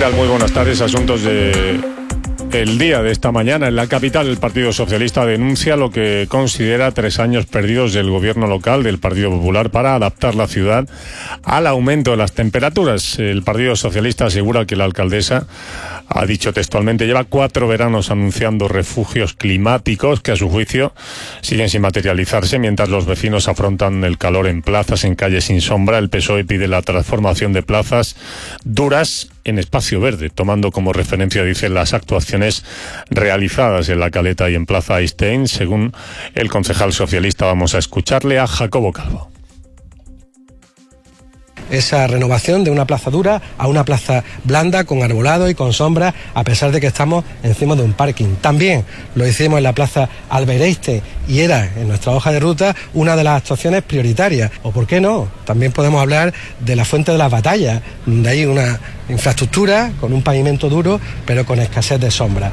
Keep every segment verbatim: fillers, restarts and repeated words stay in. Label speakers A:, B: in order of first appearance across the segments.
A: tal? Muy buenas tardes. Asuntos de el día de esta mañana. En la capital, el Partido Socialista denuncia lo que considera tres años perdidos del gobierno local del Partido Popular para adaptar la ciudad al aumento de las temperaturas. El Partido Socialista asegura que la alcaldesa ha dicho textualmente: lleva cuatro veranos anunciando refugios climáticos que a su juicio siguen sin materializarse, mientras los vecinos afrontan el calor en plazas, en calles sin sombra. El P S O E pide la transformación de plazas duras en espacio verde, tomando como referencia, dice, las actuaciones realizadas en La Caleta y en Plaza Einstein. Según el concejal socialista, vamos a escucharle a Jacobo Calvo.
B: Esa renovación de una plaza dura a una plaza blanda, con arbolado y con sombra, a pesar de que estamos encima de un parking. También lo hicimos en la plaza Albert Einstein y era, en nuestra hoja de ruta, una de las actuaciones prioritarias. O por qué no, también podemos hablar de la Fuente de las Batallas, de ahí una infraestructura con un pavimento duro, pero con escasez de sombra.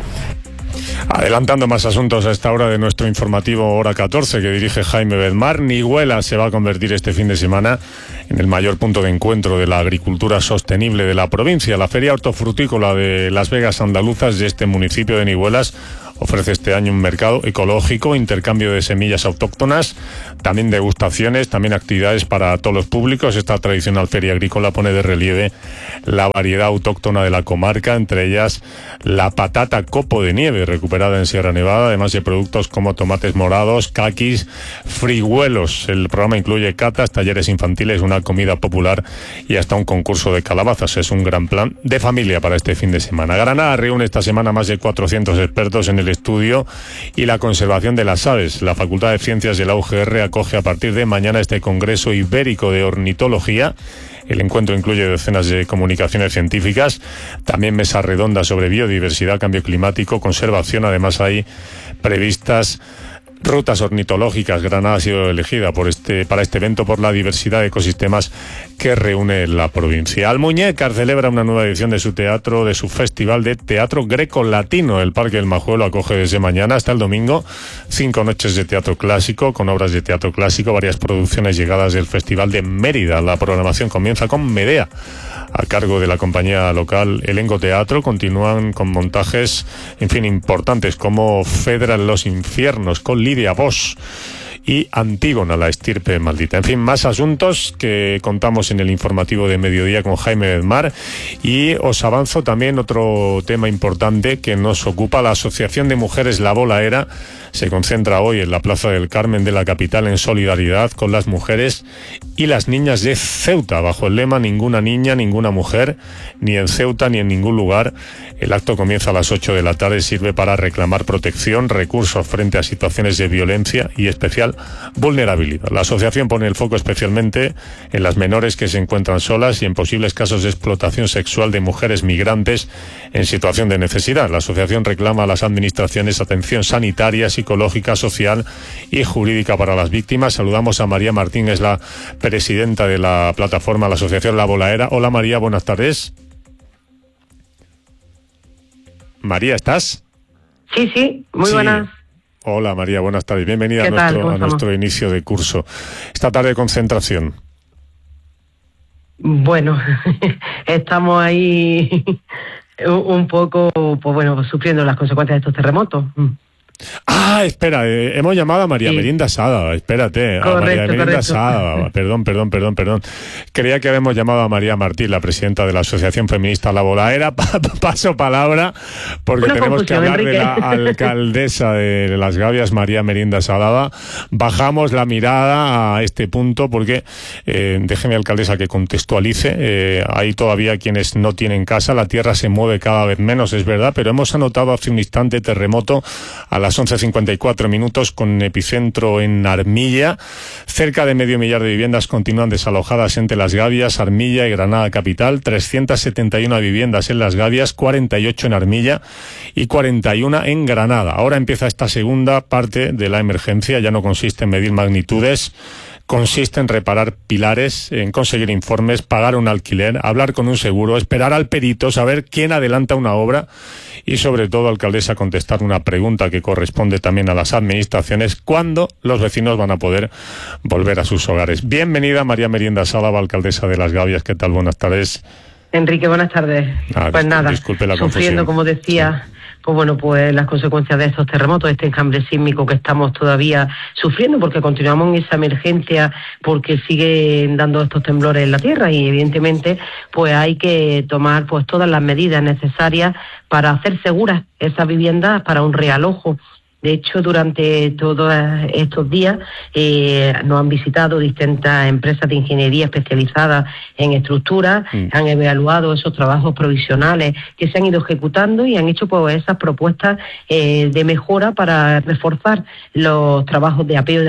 A: Adelantando más asuntos a esta hora de nuestro informativo Hora catorce, que dirige Jaime Bedmar, Nihuela se va a convertir este fin de semana en el mayor punto de encuentro de la agricultura sostenible de la provincia. La Feria Hortofrutícola de Las Vegas Andaluzas de este municipio de Nihuelas ofrece este año un mercado ecológico, intercambio de semillas autóctonas, también degustaciones, también actividades para todos los públicos. Esta tradicional feria agrícola pone de relieve la variedad autóctona de la comarca, entre ellas la patata copo de nieve, recuperada en Sierra Nevada, además de productos como tomates morados, caquis, frihuelos. El programa incluye catas, talleres infantiles, una comida popular y hasta un concurso de calabazas. Es un gran plan de familia para este fin de semana. Granada reúne esta semana más de cuatrocientos expertos en el estudio y la conservación de las aves. La Facultad de Ciencias de la U G R acoge a partir de mañana este Congreso Ibérico de Ornitología. El encuentro incluye decenas de comunicaciones científicas, también mesas redondas sobre biodiversidad, cambio climático, conservación. Además hay previstas rutas ornitológicas. Granada ha sido elegida por este, para este evento por la diversidad de ecosistemas que reúne la provincia. Almuñécar celebra una nueva edición de su teatro, de su festival de teatro greco-latino. El Parque del Majuelo acoge desde mañana hasta el domingo cinco noches de teatro clásico, con obras de teatro clásico, varias producciones llegadas del Festival de Mérida. La programación comienza con Medea, a cargo de la compañía local Elenco Teatro. Continúan con montajes, en fin, importantes como Fedra en los infiernos, con Lidia Bosch, y Antígona, la estirpe maldita. En fin, más asuntos que contamos en el informativo de mediodía con Jaime Bedmar. Y os avanzo también otro tema importante que nos ocupa. La Asociación de Mujeres La Bolaera se concentra hoy en la Plaza del Carmen de la capital en solidaridad con las mujeres y las niñas de Ceuta, bajo el lema "Ninguna niña, ninguna mujer", ni en Ceuta ni en ningún lugar. El acto comienza a las ocho de la tarde. Sirve para reclamar protección, recursos frente a situaciones de violencia y especial vulnerabilidad. La asociación pone el foco especialmente en las menores que se encuentran solas y en posibles casos de explotación sexual de mujeres migrantes en situación de necesidad. La asociación reclama a las administraciones atención sanitaria, psicológica, social y jurídica para las víctimas. Saludamos a María Martín, es la presidenta de la plataforma, la Asociación La Bolaera. Hola María, buenas tardes. María, ¿estás?
C: Sí, sí, muy
A: sí.
C: buenas.
A: Hola María, buenas tardes. Bienvenida a nuestro, a nuestro inicio de curso. Esta tarde de concentración.
C: Bueno, estamos ahí un poco, pues bueno, sufriendo las consecuencias de estos terremotos.
A: Ah, espera, eh, hemos llamado a María sí. Merienda Sada, espérate,
C: correcto,
A: a María Merienda
C: correcto.
A: Sada, perdón, perdón, perdón, perdón. Creía que habíamos llamado a María Martín, la presidenta de la Asociación Feminista La Bolaera. Paso palabra, porque
C: Una
A: tenemos que hablar
C: Enrique.
A: de la alcaldesa de Las Gavias, María Merienda Sada. Bajamos la mirada a este punto porque, eh, déjeme, alcaldesa, que contextualice. Eh, hay todavía quienes no tienen casa, la tierra se mueve cada vez menos, es verdad, pero hemos anotado hace un instante terremoto a las once cincuenta y cuatro minutos con epicentro en Armilla. Cerca de medio millar de viviendas continúan desalojadas entre Las Gavias, Armilla y Granada capital. trescientas setenta y una viviendas en Las Gavias, cuarenta y ocho en Armilla y cuarenta y una en Granada. Ahora empieza esta segunda parte de la emergencia. Ya no consiste en medir magnitudes, consiste en reparar pilares, en conseguir informes, pagar un alquiler, hablar con un seguro, esperar al perito, saber quién adelanta una obra y, sobre todo, alcaldesa, contestar una pregunta que corresponde también a las administraciones: ¿cuándo los vecinos van a poder volver a sus hogares? Bienvenida María Merienda Sada, alcaldesa de Las Gavias. ¿Qué tal? Buenas tardes.
C: Enrique, buenas tardes.
A: Ah,
C: pues nada,
A: disculpe la
C: sufriendo,
A: confusión.
C: como decía, sí. pues bueno, pues las consecuencias de estos terremotos, este encambre sísmico que estamos todavía sufriendo, porque continuamos en esa emergencia, porque siguen dando estos temblores en la tierra y evidentemente pues hay que tomar pues todas las medidas necesarias para hacer seguras esas viviendas para un realojo. De hecho, durante todos estos días eh, nos han visitado distintas empresas de ingeniería especializadas en estructuras, mm. han evaluado esos trabajos provisionales que se han ido ejecutando y han hecho pues esas propuestas eh, de mejora para reforzar los trabajos de apeo y de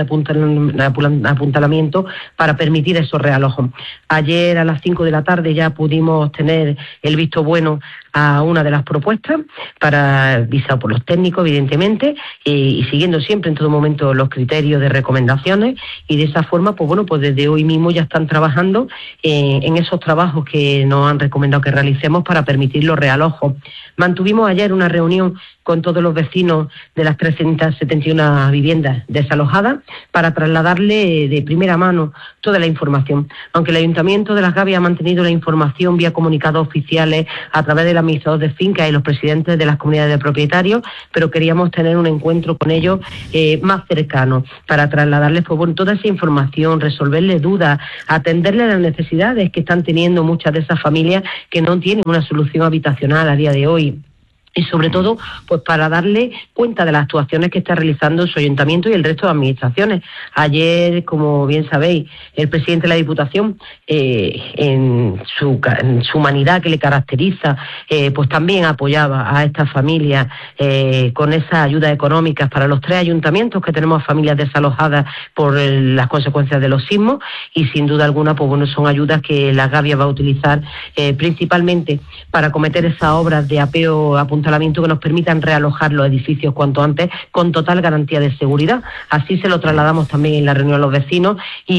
C: apuntalamiento para permitir esos realojos. Ayer a las cinco de la tarde ya pudimos tener el visto bueno a una de las propuestas, para visado por los técnicos, evidentemente, eh, y siguiendo siempre en todo momento los criterios de recomendaciones, y de esa forma, pues bueno, pues desde hoy mismo ya están trabajando eh, en esos trabajos que nos han recomendado que realicemos para permitir los realojos. Mantuvimos ayer una reunión con todos los vecinos de las trescientas setenta y una viviendas desalojadas para trasladarle de primera mano toda la información. Aunque el Ayuntamiento de Las Gavias ha mantenido la información vía comunicados oficiales a través del administrador de fincas y los presidentes de las comunidades de propietarios, pero queríamos tener un encuentro con ellos eh, más cercano para trasladarles pues, bueno, toda esa información, resolverles dudas, atenderles las necesidades que están teniendo muchas de esas familias que no tienen una solución habitacional a día de hoy. Y sobre todo, pues para darle cuenta de las actuaciones que está realizando su ayuntamiento y el resto de administraciones. Ayer, como bien sabéis, el presidente de la Diputación, eh, en, su, en su humanidad que le caracteriza, eh, pues también apoyaba a estas familias eh, con esas ayudas económicas para los tres ayuntamientos que tenemos familias desalojadas por el, las consecuencias de los sismos, y sin duda alguna, pues bueno, son ayudas que Las Gavias va a utilizar eh, principalmente para acometer esas obras de apeo apuntamiento que nos permitan realojar los edificios cuanto antes con total garantía de seguridad. Así se lo trasladamos también en la reunión a los vecinos,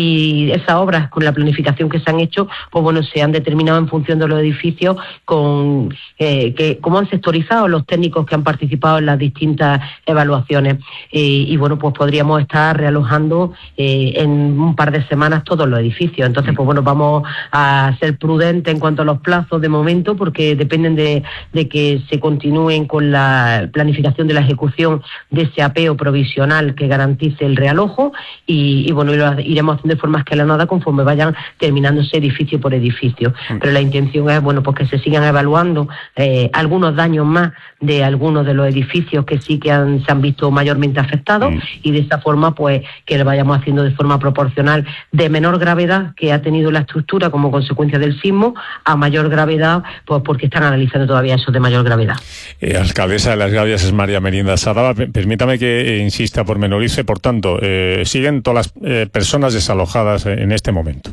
C: y esas obras con la planificación que se han hecho, pues bueno, se han determinado en función de los edificios con eh, que cómo han sectorizado los técnicos que han participado en las distintas evaluaciones eh, y bueno, pues podríamos estar realojando eh, en un par de semanas todos los edificios. Entonces, pues bueno, vamos a ser prudentes en cuanto a los plazos de momento, porque dependen de, de que se continúe con la planificación de la ejecución de ese apeo provisional que garantice el realojo, y, y bueno, y lo iremos haciendo de forma escalonada conforme vayan terminándose edificio por edificio. Pero la intención es, bueno, pues que se sigan evaluando eh, algunos daños más de algunos de los edificios que sí que han, se han visto mayormente afectados, mm. y de esta forma, pues, que lo vayamos haciendo de forma proporcional, de menor gravedad que ha tenido la estructura como consecuencia del sismo, a mayor gravedad, pues porque están analizando todavía esos de mayor gravedad.
A: Eh, alcaldesa de Las Gavias es María Merienda Sadaba. Permítame que eh, insista, pormenorice, por tanto, eh, siguen todas las eh, personas desalojadas en este momento.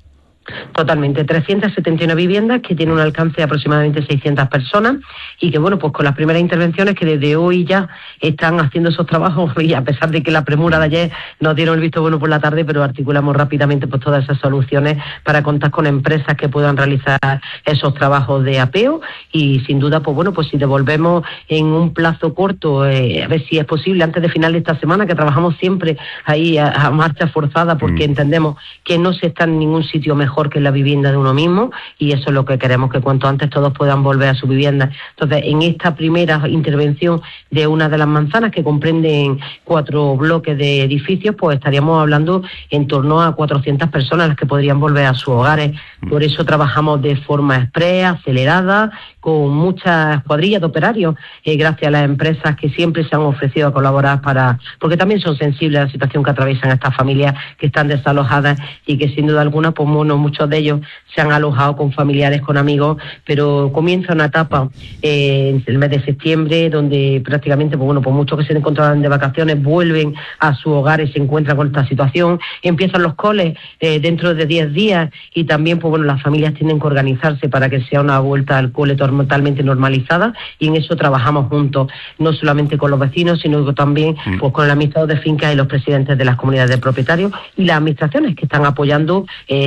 C: Totalmente, trescientas setenta y una viviendas que tienen un alcance de aproximadamente seiscientas personas, y que bueno, pues con las primeras intervenciones que desde hoy ya están haciendo esos trabajos, y a pesar de que la premura de ayer nos dieron el visto bueno por la tarde, pero articulamos rápidamente pues todas esas soluciones para contar con empresas que puedan realizar esos trabajos de apeo, y sin duda pues bueno, pues si devolvemos en un plazo corto, eh, a ver si es posible antes de final de esta semana, que trabajamos siempre ahí a, a marcha forzada, porque mm. entendemos que no se está en ningún sitio mejor que en la vivienda de uno mismo, y eso es lo que queremos, que cuanto antes todos puedan volver a su vivienda. Entonces, en esta primera intervención de una de las manzanas, que comprenden cuatro bloques de edificios, pues estaríamos hablando en torno a cuatrocientas personas las que podrían volver a sus hogares. Por eso trabajamos de forma express, acelerada, con muchas cuadrillas de operarios, eh, gracias a las empresas que siempre se han ofrecido a colaborar, para porque también son sensibles a la situación que atraviesan estas familias que están desalojadas, y que sin duda alguna, pues bueno, muchos de ellos se han alojado con familiares, con amigos, pero comienza una etapa eh, en el mes de septiembre donde prácticamente, pues bueno, pues muchos que se encontraban de vacaciones vuelven a sus hogares y se encuentran con esta situación. Empiezan los coles eh, dentro de diez días, y también, pues bueno, las familias tienen que organizarse para que sea una vuelta al cole totalmente normalizada, y en eso trabajamos juntos, no solamente con los vecinos, sino también pues con el administrador de fincas y los presidentes de las comunidades de propietarios y las administraciones que están apoyando eh, pues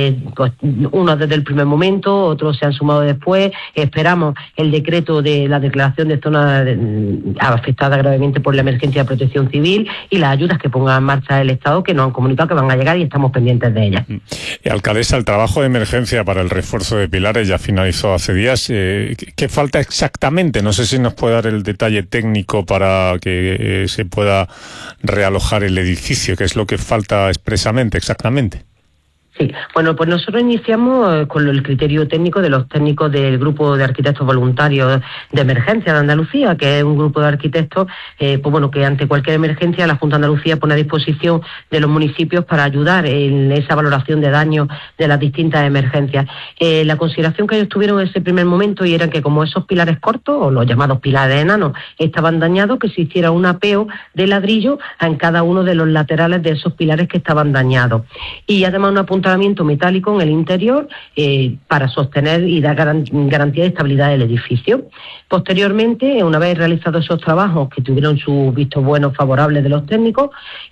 C: pues unos desde el primer momento, otros se han sumado después. Esperamos el decreto de la declaración de zona afectada gravemente por la emergencia de protección civil y las ayudas que ponga en marcha el Estado, que nos han comunicado que van a llegar y estamos pendientes de ellas.
A: Y, alcaldesa, el trabajo de emergencia para el refuerzo de pilares ya finalizó hace días. Eh, ¿Qué falta exactamente? No sé si nos puede dar el detalle técnico para que eh, se pueda realojar el edificio. ¿Qué es lo que falta expresamente, exactamente?
C: Sí, bueno, pues nosotros iniciamos con el criterio técnico de los técnicos del Grupo de Arquitectos Voluntarios de Emergencia de Andalucía, que es un grupo de arquitectos, eh, pues bueno, que ante cualquier emergencia la Junta de Andalucía pone a disposición de los municipios para ayudar en esa valoración de daños de las distintas emergencias. Eh, la consideración que ellos tuvieron en ese primer momento y era que como esos pilares cortos, o los llamados pilares enanos, estaban dañados, que se hiciera un apeo de ladrillo en cada uno de los laterales de esos pilares que estaban dañados. Y además una punta metálico en el interior eh, para sostener y dar garantía de estabilidad del edificio. Posteriormente, una vez realizados esos trabajos que tuvieron sus vistos buenos favorables de los técnicos,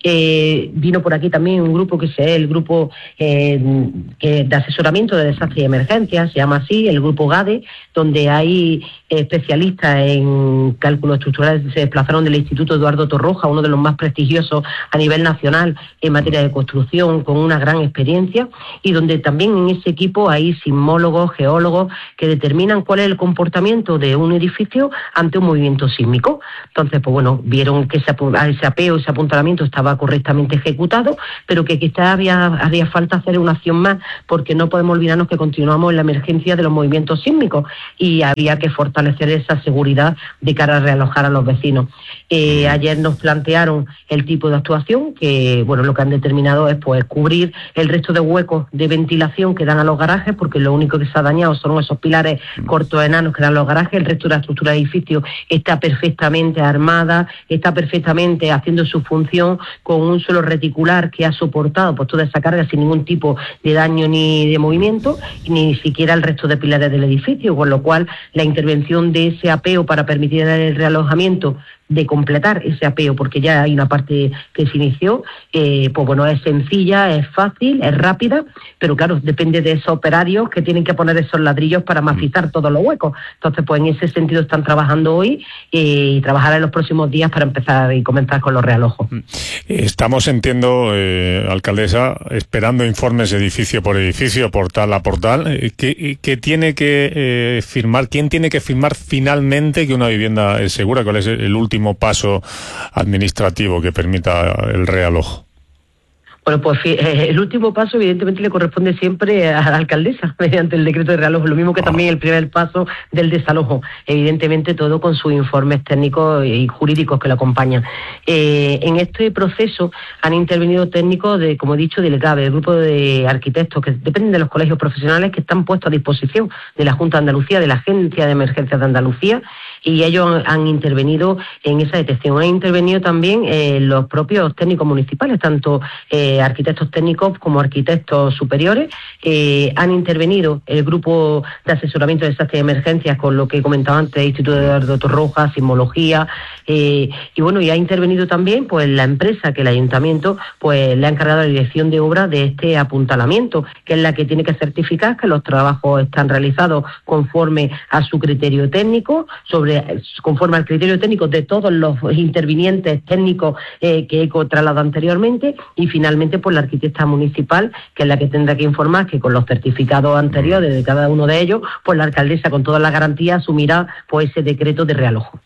C: eh, vino por aquí también un grupo que es el grupo eh, que de asesoramiento de desastres y emergencias, se llama así, el grupo GADE, donde hay especialistas en cálculos estructurales, se desplazaron del Instituto Eduardo Torroja, uno de los más prestigiosos a nivel nacional en materia de construcción, con una gran experiencia, y donde también en ese equipo hay sismólogos, geólogos, que determinan cuál es el comportamiento de un edificio ante un movimiento sísmico. Entonces, pues bueno, vieron que ese, ese apeo, ese apuntalamiento estaba correctamente ejecutado, pero que quizás había, haría falta hacer una acción más, porque no podemos olvidarnos que continuamos en la emergencia de los movimientos sísmicos y había que fortalecer esa seguridad de cara a realojar a los vecinos. Eh, ayer nos plantearon el tipo de actuación, que bueno, lo que han determinado es pues cubrir el resto de huecos de ventilación que dan a los garajes, porque lo único que se ha dañado son esos pilares cortos enanos que dan los garajes. El resto de la estructura del edificio está perfectamente armada, está perfectamente haciendo su función, con un suelo reticular que ha soportado pues toda esa carga sin ningún tipo de daño ni de movimiento, ni siquiera el resto de pilares del edificio, con lo cual la intervención de ese apeo para permitir el realojamiento, de completar ese apeo, porque ya hay una parte que se inició, eh, pues bueno, es sencilla, es fácil, es rápida, pero claro, depende de esos operarios que tienen que poner esos ladrillos para macizar todos los huecos. Entonces, pues en ese sentido están trabajando hoy eh, y trabajarán en los próximos días para empezar y comenzar con los realojos.
A: Estamos, entiendo, eh, alcaldesa, esperando informes edificio por edificio, portal a portal. ¿Qué, qué tiene que eh, firmar? ¿Quién tiene que firmar finalmente que una vivienda es segura? ¿Cuál es el último paso administrativo que permita el realojo?
C: Bueno, pues el último paso evidentemente le corresponde siempre a la alcaldesa mediante el decreto de realojo, lo mismo que también el primer paso del desalojo, evidentemente todo con sus informes técnicos y jurídicos que lo acompañan. Eh, en este proceso han intervenido técnicos de, como he dicho, del GABE, el grupo de arquitectos que dependen de los colegios profesionales, que están puestos a disposición de la Junta de Andalucía, de la Agencia de Emergencias de Andalucía, y ellos han, han intervenido en esa detección. Han intervenido también eh, los propios técnicos municipales, tanto eh, arquitectos técnicos como arquitectos superiores. Eh, han intervenido el grupo de asesoramiento de desastres y emergencias, con lo que he comentado antes, Instituto Eduardo Torroja, sismología, eh, y bueno, y ha intervenido también pues la empresa que el ayuntamiento pues le ha encargado la dirección de obra de este apuntalamiento, que es la que tiene que certificar que los trabajos están realizados conforme a su criterio técnico, sobre conforme al criterio técnico de todos los intervinientes técnicos eh, que he trasladado anteriormente, y finalmente por la arquitecta municipal, que es la que tendrá que informar que con los certificados anteriores de cada uno de ellos, pues la alcaldesa con todas las garantías asumirá pues ese decreto de realojo.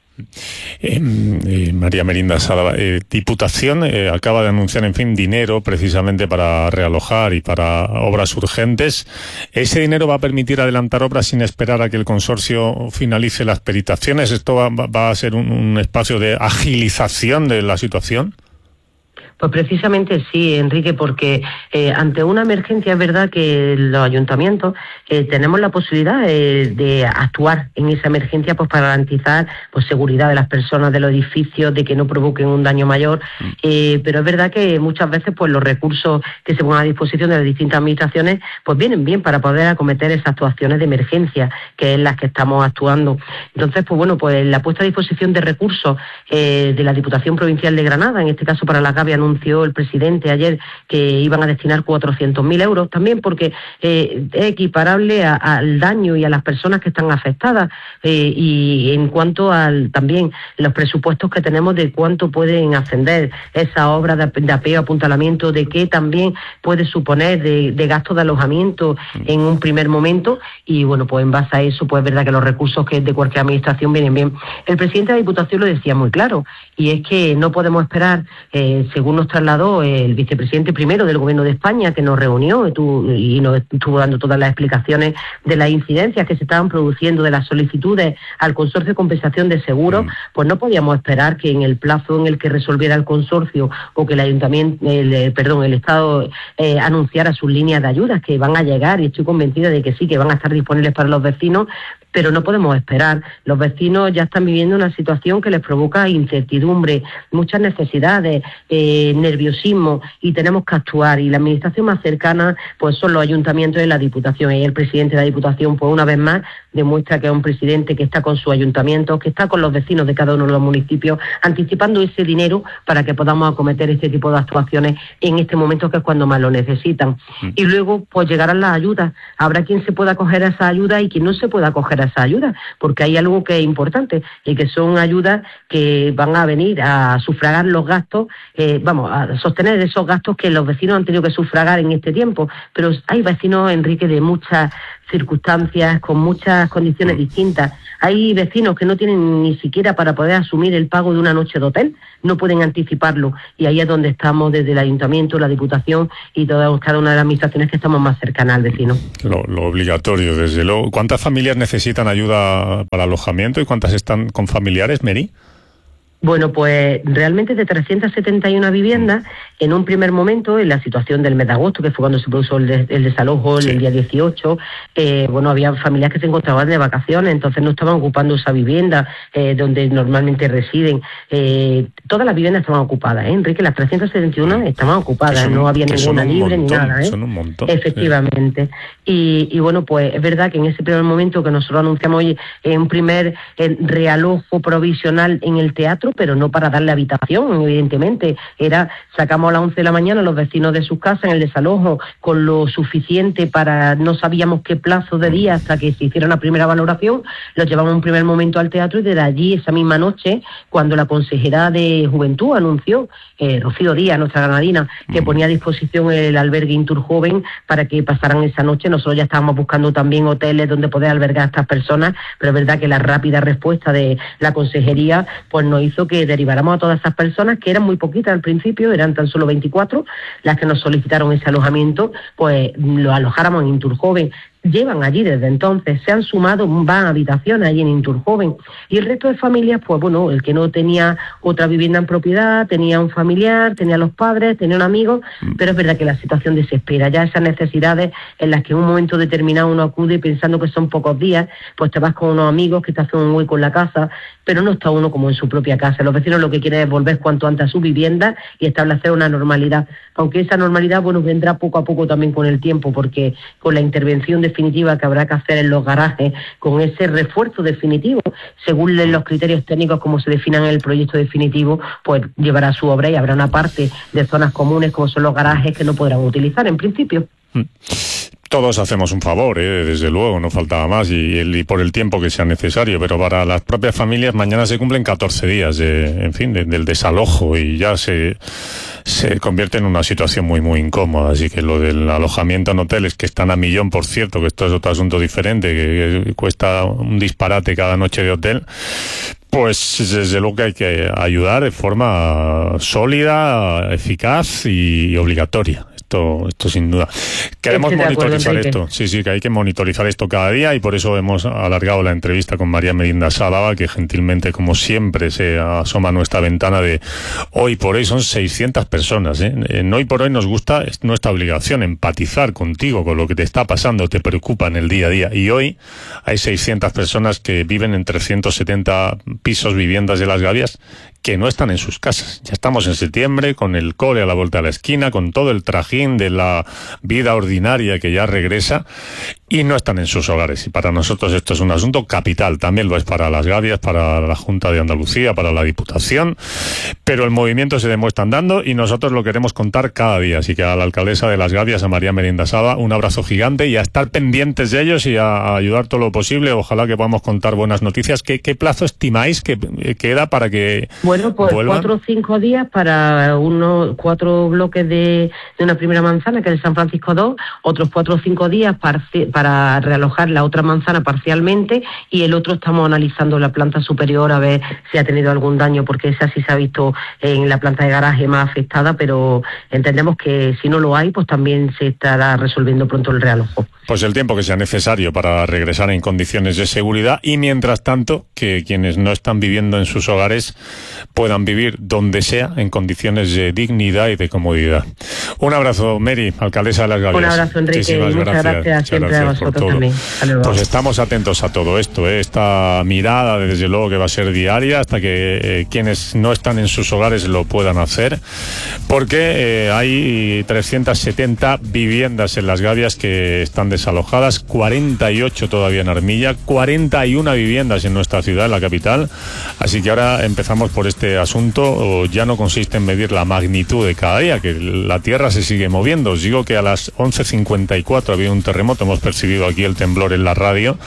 A: Eh, eh, María Merinda Sala, eh, Diputación eh, acaba de anunciar, en fin, dinero precisamente para realojar y para obras urgentes. ¿Ese dinero va a permitir adelantar obras sin esperar a que el consorcio finalice las peritaciones? ¿Esto va, va a ser un, un espacio de agilización de la situación?
C: Pues precisamente sí, Enrique, porque eh, ante una emergencia es verdad que los ayuntamientos eh, tenemos la posibilidad eh, de actuar en esa emergencia pues para garantizar pues seguridad de las personas, de los edificios, de que no provoquen un daño mayor, eh, pero es verdad que muchas veces pues los recursos que se ponen a disposición de las distintas administraciones pues vienen bien para poder acometer esas actuaciones de emergencia, que es las que estamos actuando. Entonces, pues bueno, pues la puesta a disposición de recursos eh, de la Diputación Provincial de Granada, en este caso para la GABE, anunció el presidente ayer que iban a destinar cuatrocientos mil euros, también porque eh, es equiparable a, al daño y a las personas que están afectadas, eh, y en cuanto al también los presupuestos que tenemos de cuánto pueden ascender esa obra de, de apeo, apuntalamiento, de qué también puede suponer de, de gasto de alojamiento en un primer momento, y bueno, pues en base a eso, pues es verdad que los recursos que de cualquier administración vienen bien. El presidente de la Diputación lo decía muy claro, y es que no podemos esperar, eh, según nos trasladó el vicepresidente primero del Gobierno de España, que nos reunió y, tu, y nos estuvo dando todas las explicaciones de las incidencias que se estaban produciendo, de las solicitudes al Consorcio de Compensación de Seguros, mm. pues no podíamos esperar que en el plazo en el que resolviera el consorcio o que el ayuntamiento, el, perdón, el Estado eh, anunciara sus líneas de ayudas que van a llegar, y estoy convencida de que sí, que van a estar disponibles para los vecinos, pero no podemos esperar. Los vecinos ya están viviendo una situación que les provoca incertidumbre, muchas necesidades, eh, nerviosismo, y tenemos que actuar. Y la administración más cercana pues son los ayuntamientos y la Diputación. Y el presidente de la Diputación, pues una vez más, demuestra que es un presidente que está con su ayuntamiento, que está con los vecinos de cada uno de los municipios, anticipando ese dinero para que podamos acometer este tipo de actuaciones en este momento, que es cuando más lo necesitan. Mm. Y luego pues llegarán las ayudas. Habrá quien se pueda acoger a esa ayuda y quien no se pueda acoger a esa ayuda, porque hay algo que es importante, y que son ayudas que van a venir a sufragar los gastos, eh, vamos, a sostener esos gastos que los vecinos han tenido que sufragar en este tiempo. Pero hay vecinos, Enrique, de muchas circunstancias, con muchas condiciones distintas. Hay vecinos que no tienen ni siquiera para poder asumir el pago de una noche de hotel, no pueden anticiparlo, y ahí es donde estamos desde el Ayuntamiento, la Diputación y toda, cada una de las administraciones que estamos más cercanas al vecino.
A: Lo, lo obligatorio, desde luego. ¿Cuántas familias necesitan ayuda para alojamiento y cuántas están con familiares, Mary?
C: Bueno, pues realmente de trescientas setenta y una viviendas, en un primer momento, en la situación del mes de agosto, que fue cuando se produjo el, de, el desalojo, sí. el día dieciocho, eh, bueno, había familias que se encontraban de vacaciones, entonces no estaban ocupando esa vivienda eh, donde normalmente residen. Eh, todas las viviendas estaban ocupadas, ¿eh, Enrique? Las trescientas setenta y una estaban ocupadas, son, no había ninguna libre
A: montón,
C: ni nada, ¿eh?
A: Son un montón.
C: Efectivamente. Sí. Y, y bueno, pues es verdad que en ese primer momento que nosotros anunciamos hoy, en un primer eh, realojo provisional en el teatro, pero no para darle habitación, evidentemente. Era, sacamos a las once de la mañana a los vecinos de sus casas en el desalojo con lo suficiente para, no sabíamos qué plazo de día hasta que se hiciera una primera valoración, los llevamos un primer momento al teatro, y desde allí, esa misma noche, cuando la consejera de Juventud anunció, eh, Rocío Díaz, nuestra granadina, que ponía a disposición el albergue Inturjoven para que pasaran esa noche, nosotros ya estábamos buscando también hoteles donde poder albergar a estas personas, pero es verdad que la rápida respuesta de la consejería pues nos hizo que deriváramos a todas esas personas, que eran muy poquitas al principio, eran tan solo veinticuatro las que nos solicitaron ese alojamiento, pues lo alojáramos en Inturjoven. Llevan allí desde entonces, se han sumado, van a habitaciones allí en Inturjoven, y el resto de familias, pues bueno, el que no tenía otra vivienda en propiedad, tenía un familiar, tenía los padres, tenía un amigo, pero es verdad que la situación desespera, ya esas necesidades en las que en un momento determinado uno acude pensando que son pocos días, pues te vas con unos amigos que te hacen un hueco en la casa, pero no está uno como en su propia casa. Los vecinos lo que quieren es volver cuanto antes a su vivienda y establecer una normalidad, aunque esa normalidad, bueno, vendrá poco a poco también con el tiempo, porque con la intervención definitiva que habrá que hacer en los garajes, con ese refuerzo definitivo, según los criterios técnicos como se definan en el proyecto definitivo, pues llevará su obra, y habrá una parte de zonas comunes como son los garajes que no podrán utilizar en principio.
A: Todos hacemos un favor, ¿eh? Desde luego, no faltaba más, y, y por el tiempo que sea necesario, pero para las propias familias mañana se cumplen catorce días, de, en fin, de, del desalojo, y ya se, se convierte en una situación muy, muy incómoda. Así que lo del alojamiento en hoteles, que están a millón, por cierto, que esto es otro asunto diferente, que, que cuesta un disparate cada noche de hotel, pues desde luego que hay que ayudar de forma sólida, eficaz y, y obligatoria. Esto, esto sin duda. Queremos monitorizar esto. Sí, sí, que hay que monitorizar esto cada día, y por eso hemos alargado la entrevista con María Medina Sálava, que gentilmente, como siempre, se asoma a nuestra ventana de Hoy por Hoy. Son seiscientas personas, ¿eh? En Hoy por Hoy nos gusta, es nuestra obligación, empatizar contigo, con lo que te está pasando, te preocupa en el día a día. Y hoy hay seiscientas personas que viven en trescientos setenta pisos, viviendas de Las Gavias, que no están en sus casas. Ya estamos en septiembre, con el cole a la vuelta de la esquina, con todo el trajín de la vida ordinaria que ya regresa, y no están en sus hogares. Y para nosotros esto es un asunto capital, también lo es para las Gavias, para la Junta de Andalucía, para la Diputación, pero el movimiento se demuestra andando y nosotros lo queremos contar cada día. Así que a la alcaldesa de las Gavias, a María Merindasaba, un abrazo gigante y a estar pendientes de ellos y a, a ayudar todo lo posible. Ojalá que podamos contar buenas noticias. ¿Qué, qué plazo estimáis que queda para que
C: Bueno, pues
A: vuelvan?
C: cuatro o cinco días para unos cuatro bloques de, de una primera manzana, que es el San Francisco dos, otros cuatro o cinco días para, para realojar la otra manzana parcialmente, y el otro estamos analizando la planta superior a ver si ha tenido algún daño, porque esa sí se ha visto en la planta de garaje más afectada, pero entendemos que si no lo hay, pues también se estará resolviendo pronto el realojo.
A: Pues el tiempo que sea necesario para regresar en condiciones de seguridad, y mientras tanto que quienes no están viviendo en sus hogares puedan vivir donde sea en condiciones de dignidad y de comodidad. Un abrazo, Mary, alcaldesa de las Gavias.
C: Un abrazo, Enrique.
A: Muchísimas
C: muchas gracias, gracias siempre
A: gracias
C: a vosotros también.
A: Pues estamos atentos a todo esto, ¿eh? Esta mirada desde luego que va a ser diaria hasta que eh, quienes no están en sus hogares lo puedan hacer, porque eh, hay trescientas setenta viviendas en las Gavias que están desalojadas, cuarenta y ocho todavía en Armilla, cuarenta y una viviendas en nuestra ciudad, en la capital. Así que ahora empezamos por este asunto. Ya no consiste en medir la magnitud de cada día, que la tierra se sigue moviendo. Os digo que a las once cincuenta y cuatro había un terremoto, hemos percibido aquí el temblor en la radio,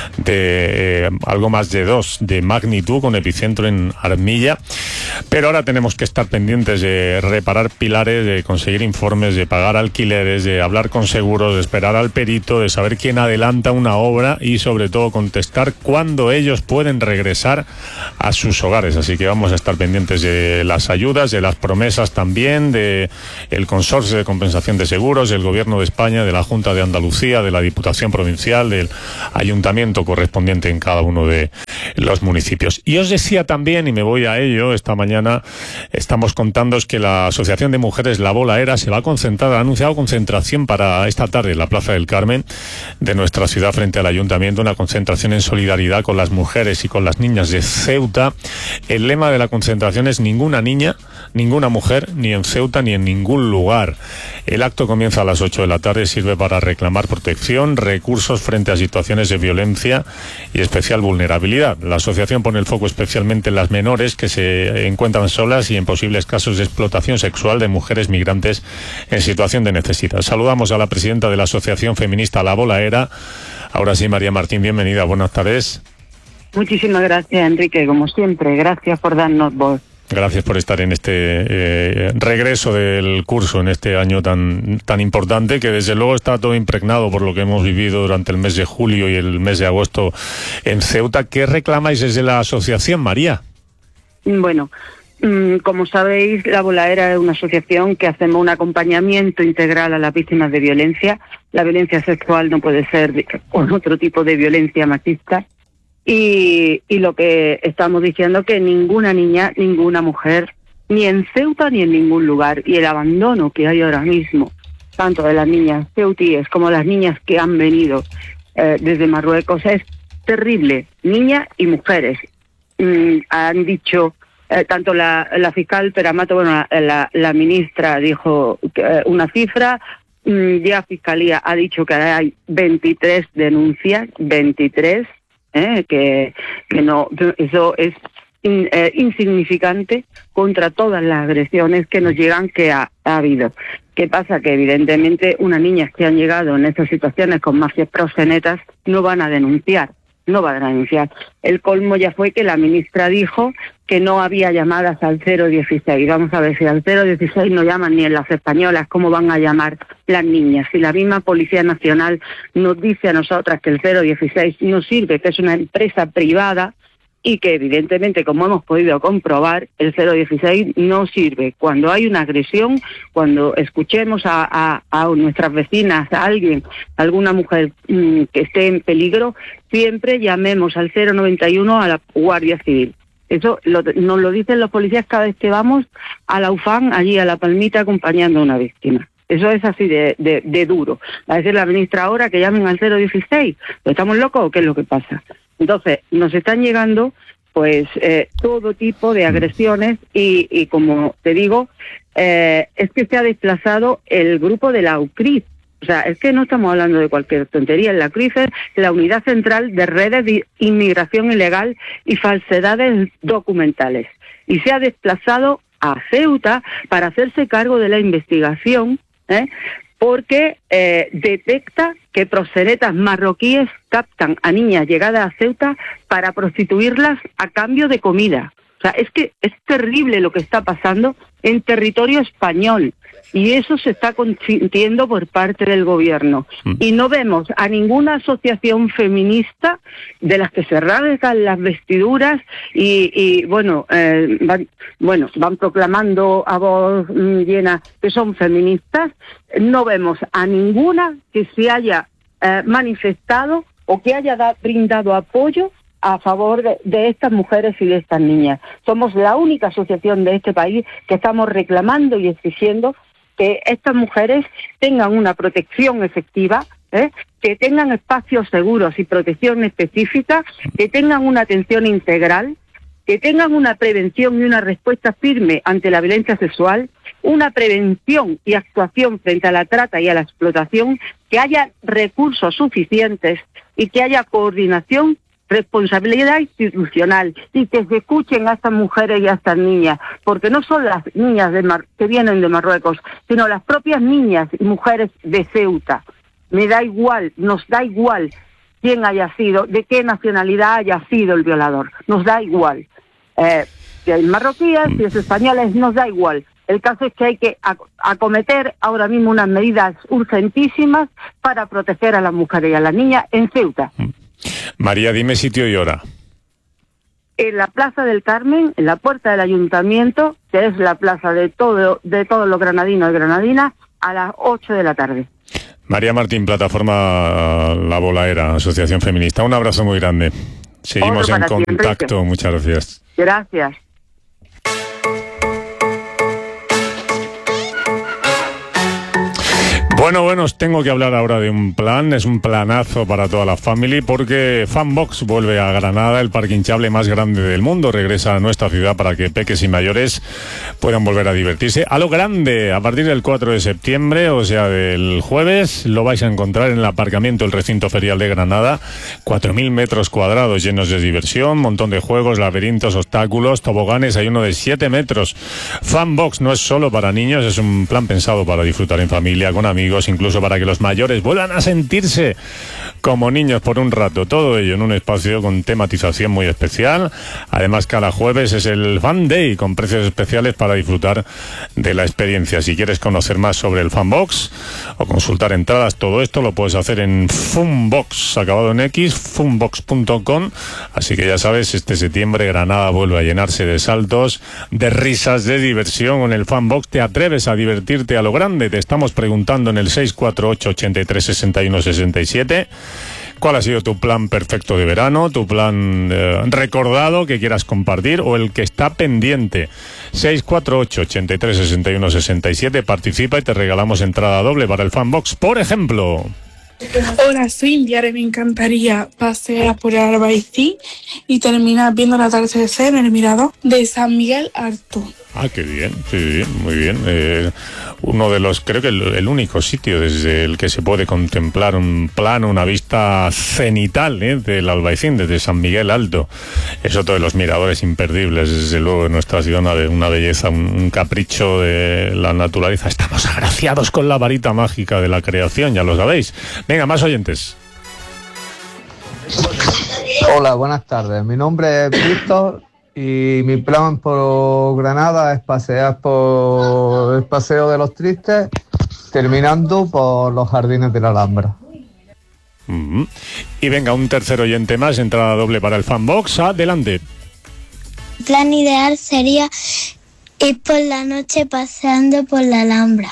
A: de eh, algo más de dos de magnitud, con epicentro en Armilla. Pero ahora tenemos que estar pendientes de reparar pilares, de conseguir informes, de pagar alquileres, de hablar con seguros, de esperar al perito, de saber quién adelanta una obra y sobre todo contestar cuándo ellos pueden regresar a sus hogares. Así que vamos a estar pendientes de las ayudas, de las promesas también, de el Consorcio de Compensación de Seguros, del Gobierno de España, de la Junta de Andalucía, de la Diputación Provincial, del Ayuntamiento correspondiente en cada uno de los municipios. Y os decía también, y me voy a ello, esta mañana estamos contándoos que la Asociación de Mujeres La Bolaera se va a concentrar, ha anunciado concentración para esta tarde en la Plaza del Carmen de nuestra ciudad frente al Ayuntamiento, una concentración en solidaridad con las mujeres y con las niñas de Ceuta. El lema de la concentración es ninguna niña, ninguna mujer, ni en Ceuta ni en ningún lugar. El acto comienza a las ocho de la tarde, sirve para reclamar protección, recursos frente a situaciones de violencia y especial vulnerabilidad. La asociación pone el foco especialmente en las menores que se encuentran solas y en posibles casos de explotación sexual de mujeres migrantes en situación de necesidad. Saludamos a la presidenta de la Asociación Feminista La Bolaera. Ahora sí, María Martín, bienvenida, buenas tardes.
D: Muchísimas gracias, Enrique, como siempre, gracias por darnos voz.
A: Gracias por estar en este eh, regreso del curso, en este año tan tan importante, que desde luego está todo impregnado por lo que hemos vivido durante el mes de julio y el mes de agosto en Ceuta. ¿Qué reclamáis desde la asociación, María?
D: Bueno, como sabéis, La Bolaera es una asociación que hacemos un acompañamiento integral a las víctimas de violencia. La violencia sexual no puede ser con otro tipo de violencia machista. Y, y lo que estamos diciendo es que ninguna niña, ninguna mujer, ni en Ceuta ni en ningún lugar, y el abandono que hay ahora mismo, tanto de las niñas ceutíes como las niñas que han venido eh, desde Marruecos, es terrible, niñas y mujeres. Mm, han dicho, eh, tanto la, la fiscal Peramato, bueno, la, la, la ministra dijo eh, una cifra, mm, ya Fiscalía ha dicho que hay veintitrés denuncias, veintitrés, ¿Eh? Que, que no, eso es in, eh, insignificante contra todas las agresiones que nos llegan que ha, ha habido. ¿Qué pasa? Que evidentemente unas niñas que han llegado en estas situaciones con mafias proxenetas no van a denunciar, no van a denunciar. El colmo ya fue que la ministra dijo que no había llamadas al cero dieciséis. Vamos a ver, si al cero dieciséis no llaman ni en las españolas, ¿cómo van a llamar las niñas? Si la misma Policía Nacional nos dice a nosotras que el cero dieciséis no sirve, que es una empresa privada y que evidentemente, como hemos podido comprobar, el cero dieciséis no sirve. Cuando hay una agresión, cuando escuchemos a, a, a nuestras vecinas, a alguien, a alguna mujer mmm, que esté en peligro, siempre llamemos al cero noventa y uno a la Guardia Civil. Eso lo, nos lo dicen los policías cada vez que vamos a la U F A N, allí a La Palmita, acompañando a una víctima. Eso es así de, de, de duro. Va a decir la ministra ahora que llamen al cero dieciséis. ¿Estamos locos o qué es lo que pasa? Entonces, nos están llegando pues eh, todo tipo de agresiones y, y como te digo, eh, es que se ha desplazado el grupo de la U C R I O sea, es que no estamos hablando de cualquier tontería. En la C R I F E es la Unidad Central de Redes de Inmigración Ilegal y Falsedades Documentales. Y se ha desplazado a Ceuta para hacerse cargo de la investigación, ¿eh? porque eh, detecta que proxenetas marroquíes captan a niñas llegadas a Ceuta para prostituirlas a cambio de comida. O sea, es que es terrible lo que está pasando en territorio español y eso se está consintiendo por parte del gobierno. Mm. Y no vemos a ninguna asociación feminista de las que se rasgan las vestiduras y, y bueno, eh, van, bueno, van proclamando a voz llena que son feministas. No vemos a ninguna que se haya eh, manifestado o que haya da, brindado apoyo a favor de, de estas mujeres y de estas niñas. Somos la única asociación de este país que estamos reclamando y exigiendo que estas mujeres tengan una protección efectiva, ¿eh? que tengan espacios seguros y protección específica, que tengan una atención integral, que tengan una prevención y una respuesta firme ante la violencia sexual, una prevención y actuación frente a la trata y a la explotación, que haya recursos suficientes y que haya coordinación, responsabilidad institucional y que se escuchen a estas mujeres y a estas niñas, porque no son las niñas de Mar- que vienen de Marruecos, sino las propias niñas y mujeres de Ceuta. Me da igual, nos da igual quién haya sido, de qué nacionalidad haya sido el violador, nos da igual. Eh, si hay marroquíes, si es españoles, nos da igual. El caso es que hay que ac- acometer ahora mismo unas medidas urgentísimas para proteger a las mujeres y a las niñas en Ceuta.
A: María, dime sitio y hora.
D: En la Plaza del Carmen, en la puerta del Ayuntamiento, que es la plaza de todo de todos los granadinos y granadinas, a las ocho de la tarde.
A: María Martín, Plataforma La Bolaera, Asociación Feminista. Un abrazo muy grande. Seguimos en contacto. Ti, Muchas gracias.
D: Gracias.
A: Bueno, bueno, os tengo que hablar ahora de un plan, es un planazo para toda la familia porque Funbox vuelve a Granada, el parque hinchable más grande del mundo, regresa a nuestra ciudad para que peques y mayores puedan volver a divertirse a lo grande. A partir del cuatro de septiembre, o sea del jueves, lo vais a encontrar en el aparcamiento del recinto ferial de Granada, cuatro mil metros cuadrados llenos de diversión, montón de juegos, laberintos, obstáculos, toboganes, hay uno de siete metros. Funbox no es solo para niños, es un plan pensado para disfrutar en familia, con amigos, incluso para que los mayores vuelvan a sentirse como niños por un rato. Todo ello en un espacio con tematización muy especial. Además, cada jueves es el Fun Day con precios especiales para disfrutar de la experiencia. Si quieres conocer más sobre el Funbox o consultar entradas, todo esto lo puedes hacer en Funbox, acabado en X, funbox punto com. Así que ya sabes, este septiembre Granada vuelve a llenarse de saltos, de risas, de diversión. Con el Funbox te atreves a divertirte a lo grande. Te estamos preguntando en el seis cuatro ocho, ochenta y tres, sesenta y uno, sesenta y siete cuál ha sido tu plan perfecto de verano, tu plan eh, recordado que quieras compartir o el que está pendiente. Seis cuatro ocho, ochenta y tres, sesenta y uno, sesenta y siete, participa y te regalamos entrada doble para el Funbox, por ejemplo.
E: Hola, soy Indiare. Me encantaría pasear por el Albaicín y terminar viendo el atardecer en el mirador de San Miguel Alto.
A: Ah, qué bien, sí, muy bien. Eh, uno de los, creo que el, el único sitio desde el que se puede contemplar un plano, una vista cenital ¿eh? del Albaicín, desde San Miguel Alto. Es otro de los miradores imperdibles, desde luego, en nuestra ciudad, una, una belleza, un, un capricho de la naturaleza. Estamos agraciados con la varita mágica de la creación, ya lo sabéis. Venga, más oyentes.
F: Hola, buenas tardes. Mi nombre es Víctor y mi plan por Granada es pasear por el Paseo de los Tristes, terminando por los Jardines de la Alhambra.
A: Mm-hmm. Y venga, un tercer oyente más, entrada doble para el Funbox. Adelante.
G: El plan ideal sería ir por la noche paseando por la Alhambra.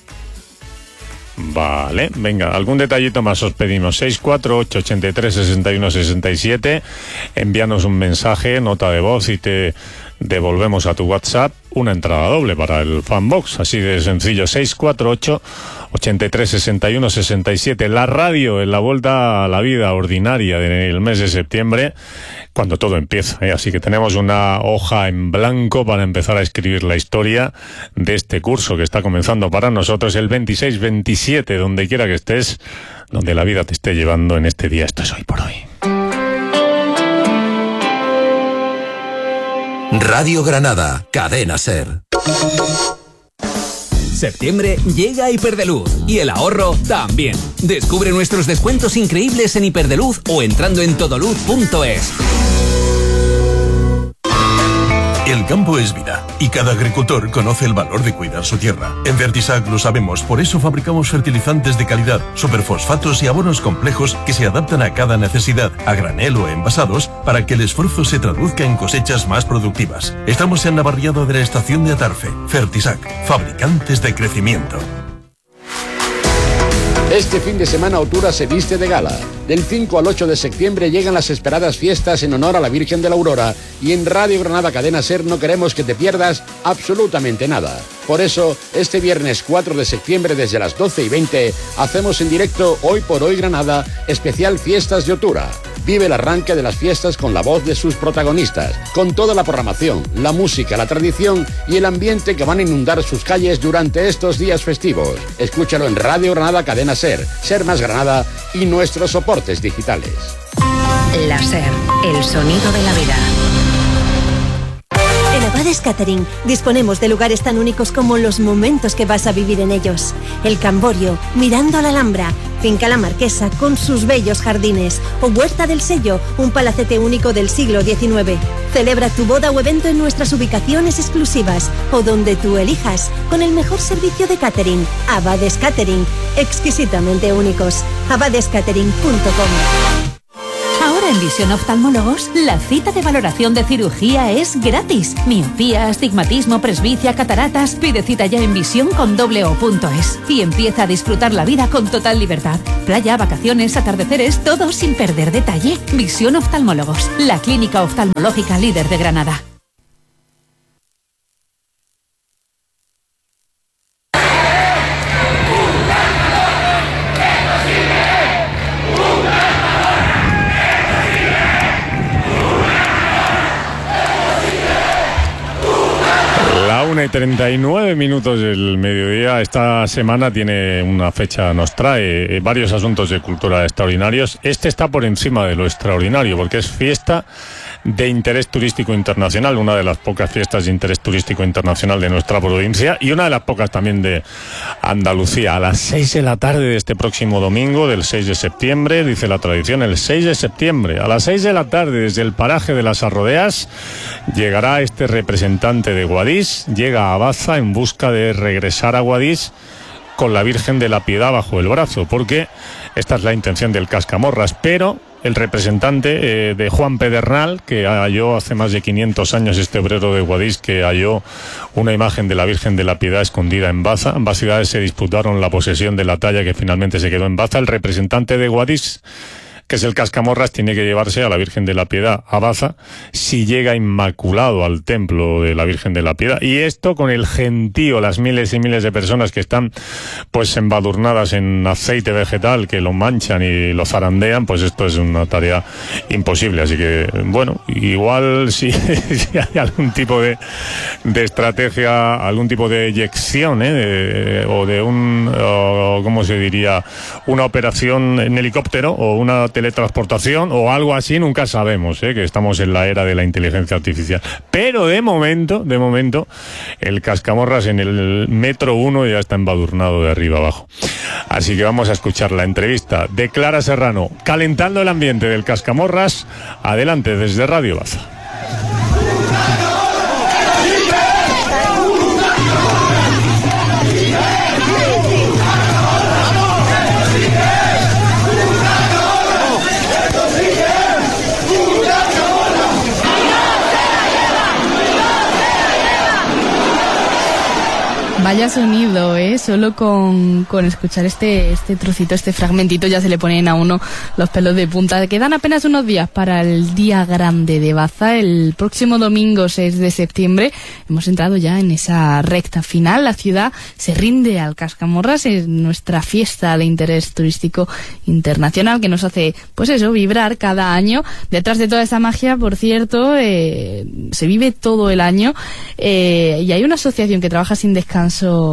A: Vale, venga, algún detallito más os pedimos. Seis cuatro ocho, ochenta y tres, sesenta y uno, sesenta y siete. Envíanos un mensaje, nota de voz y te devolvemos a tu WhatsApp una entrada doble para el Fanbox, así de sencillo. Seis cuatro ocho, ochenta y tres, sesenta y uno, sesenta y siete. La radio en la vuelta a la vida ordinaria del mes de septiembre, cuando todo empieza, ¿eh? Así que tenemos una hoja en blanco para empezar a escribir la historia de este curso que está comenzando para nosotros el veintiséis veintisiete, donde quiera que estés, donde la vida te esté llevando en este día. Esto es Hoy por Hoy.
H: Radio Granada, Cadena SER. Septiembre llega a Hiperdeluz y el ahorro también. Descubre nuestros descuentos increíbles en Hiperdeluz o entrando en todoluz punto es.
I: El campo es vida y cada agricultor conoce el valor de cuidar su tierra. En Fertisac lo sabemos, por eso fabricamos fertilizantes de calidad, superfosfatos y abonos complejos que se adaptan a cada necesidad, a granel o envasados, para que el esfuerzo se traduzca en cosechas más productivas. Estamos en la barriada de la estación de Atarfe. Fertisac, fabricantes de crecimiento.
J: Este fin de semana Otura se viste de gala. Del cinco al ocho de septiembre llegan las esperadas fiestas en honor a la Virgen de la Aurora y en Radio Granada Cadena SER no queremos que te pierdas absolutamente nada. Por eso, este viernes cuatro de septiembre desde las doce y veinte hacemos en directo Hoy por Hoy Granada, especial Fiestas de Otura. Vive el arranque de las fiestas con la voz de sus protagonistas, con toda la programación, la música, la tradición y el ambiente que van a inundar sus calles durante estos días festivos. Escúchalo en Radio Granada Cadena SER, SER más Granada y nuestros soportes digitales.
K: La SER, el sonido de la vida.
L: En Abades Catering disponemos de lugares tan únicos como los momentos que vas a vivir en ellos. El Camborio, mirando a la Alhambra, Finca La Marquesa con sus bellos jardines o Huerta del Sello, un palacete único del siglo diecinueve. Celebra tu boda o evento en nuestras ubicaciones exclusivas o donde tú elijas, con el mejor servicio de catering. Abades Catering, exquisitamente únicos. abades catering punto com.
M: Ahora en Visión Oftalmólogos, la cita de valoración de cirugía es gratis. Miopía, astigmatismo, presbicia, cataratas. Pide cita ya en visión con doble o punto es y empieza a disfrutar la vida con total libertad. Playa, vacaciones, atardeceres, todo sin perder detalle. Visión Oftalmólogos, la clínica oftalmológica líder de Granada.
A: una y treinta y nueve minutos del mediodía. Esta semana tiene una fecha, nos trae varios asuntos de cultura extraordinarios. Este está por encima de lo extraordinario porque es fiesta de interés turístico internacional, una de las pocas fiestas de interés turístico internacional de nuestra provincia y una de las pocas también de Andalucía. A las seis de la tarde de este próximo domingo, del seis de septiembre, dice la tradición, el seis de septiembre, a las seis de la tarde, desde el paraje de las Arrodeas, llegará este representante de Guadix, llega a Baza en busca de regresar a Guadix con la Virgen de la Piedad bajo el brazo, porque esta es la intención del Cascamorras, pero el representante eh, de Juan Pedernal, que halló hace más de quinientos años, este obrero de Guadix, que halló una imagen de la Virgen de la Piedad escondida en Baza. Ambas ciudades se disputaron la posesión de la talla que finalmente se quedó en Baza. El representante de Guadix, que es el Cascamorras, tiene que llevarse a la Virgen de la Piedad a Baza si llega inmaculado al templo de la Virgen de la Piedad. Y esto con el gentío, las miles y miles de personas que están pues embadurnadas en aceite vegetal, que lo manchan y lo zarandean, pues esto es una tarea imposible. Así que, bueno, igual si, si hay algún tipo de, de estrategia, algún tipo de eyección, ¿eh? de, o de un, o, ¿cómo se diría? Una operación en helicóptero o una teletransportación o algo así, nunca sabemos, ¿eh? que estamos en la era de la inteligencia artificial. Pero de momento, de momento, el Cascamorras en el metro uno ya está embadurnado de arriba abajo. Así que vamos a escuchar la entrevista de Clara Serrano, calentando el ambiente del Cascamorras. Adelante desde Radio Baza.
N: Vaya sonido, ¿eh? Solo con, con escuchar este, este trocito, este fragmentito, ya se le ponen a uno los pelos de punta. Quedan apenas unos días para el Día Grande de Baza, el próximo domingo seis de septiembre. Hemos entrado ya en esa recta final. La ciudad se rinde al Cascamorras, es nuestra fiesta de interés turístico internacional que nos hace, pues eso, vibrar cada año. Detrás de toda esa magia, por cierto, eh, se vive todo el año, eh, y hay una asociación que trabaja sin descanso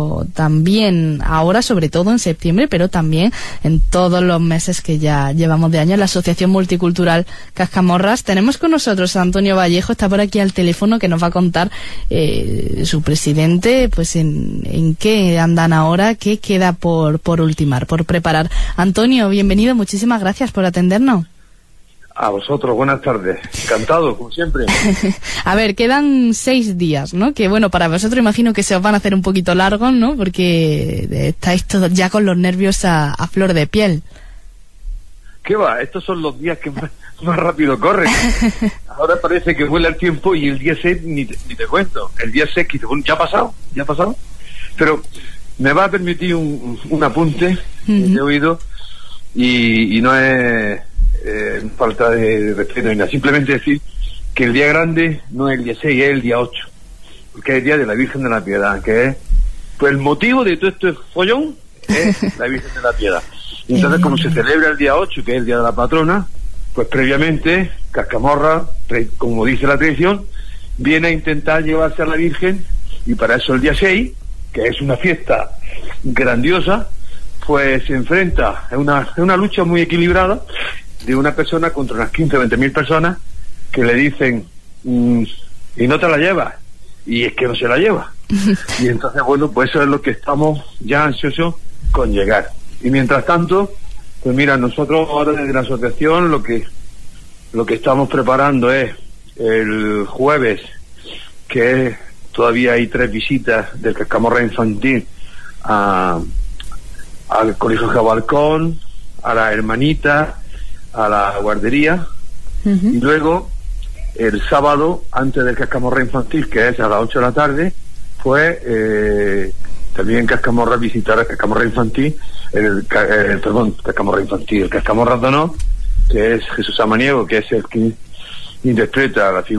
N: también ahora, sobre todo en septiembre, pero también en todos los meses que ya llevamos de año, la Asociación Multicultural Cascamorras. Tenemos con nosotros a Antonio Vallejo, está por aquí al teléfono, que nos va a contar eh, su presidente, pues en, en qué andan ahora, qué queda por, por ultimar, por preparar. Antonio, bienvenido, muchísimas gracias por atendernos.
O: A vosotros, buenas tardes. Encantado, como siempre.
N: A ver, quedan seis días, ¿no? Que bueno, para vosotros imagino que se os van a hacer un poquito largos, ¿no? Porque estáis todos ya con los nervios a, a flor de piel.
O: ¿Qué va? Estos son los días que más, más rápido corren. Ahora parece que vuela el tiempo y el día seis ni te, ni te cuento. El día seis que ya ha pasado, ya ha pasado. Pero me va a permitir un, un apunte uh-huh. que he oído y, y no es... Eh, falta de respeto ni nada, simplemente decir que el día grande no es el día seis, es el día ocho, porque es el día de la Virgen de la Piedad, que es pues el motivo de todo este follón es la Virgen de la Piedad. Y entonces, como se celebra el día ocho, que es el día de la patrona, pues previamente Cascamorra, como dice la tradición, viene a intentar llevarse a la Virgen, y para eso el día seis, que es una fiesta grandiosa, pues se enfrenta, es una, es una lucha muy equilibrada de una persona contra unas quince o veinte mil personas que le dicen mmm, y no te la llevas, y es que no se la lleva. Y entonces, bueno, pues eso es lo que estamos ya ansiosos con llegar. Y mientras tanto, pues mira, nosotros ahora desde la asociación lo que lo que estamos preparando es el jueves, que es, todavía hay tres visitas del Cascamorra infantil a, al Colegio Jabalcón, a la hermanita, a la guardería, uh-huh. y luego el sábado, antes del Cascamorra infantil, que es a las ocho de la tarde, pues eh, también Cascamorra visitar el Cascamorra infantil, el, el perdón, Cascamorra infantil, el Cascamorra Donó, que es Jesús Samaniego, que es el que interpreta la figura